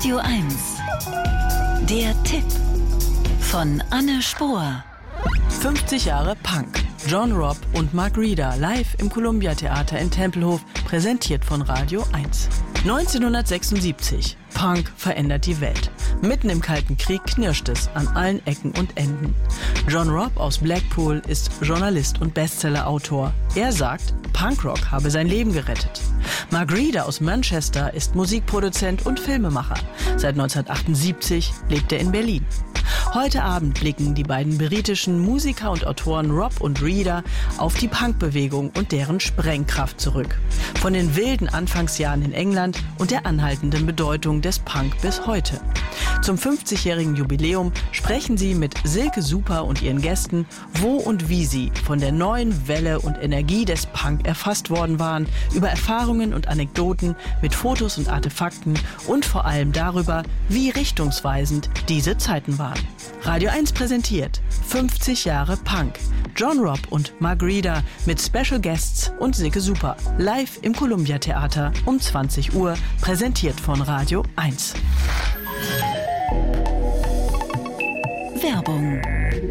Radio 1. Der Tipp von Anne Spohr. 50 Jahre Punk. John Robb und Mark Reeder live im Columbia Theater in Tempelhof, präsentiert von Radio 1. 1976. Punk verändert die Welt. Mitten im Kalten Krieg knirscht es an allen Ecken und Enden. John Robb aus Blackpool ist Journalist und Bestsellerautor. Er sagt, Punkrock habe sein Leben gerettet. Mark Reeder aus Manchester ist Musikproduzent und Filmemacher. Seit 1978 lebt er in Berlin. Heute Abend blicken die beiden britischen Musiker und Autoren Robb und Reeder auf die Punkbewegung und deren Sprengkraft zurück. Von den wilden Anfangsjahren in England und der anhaltenden Bedeutung des Punk bis heute. Zum 50-jährigen Jubiläum sprechen sie mit Silke Super und ihren Gästen, wo und wie sie von der neuen Welle und Energie des Punk erfasst worden waren, über Erfahrungen und Anekdoten mit Fotos und Artefakten und vor allem darüber, wie richtungsweisend diese Zeiten waren. Radio 1 präsentiert 50 Jahre Punk. John Robb und Mark Reeder mit Special Guests und Silke Super. Live im Columbia Theater um 20 Uhr, präsentiert von Radio 1. Werbung.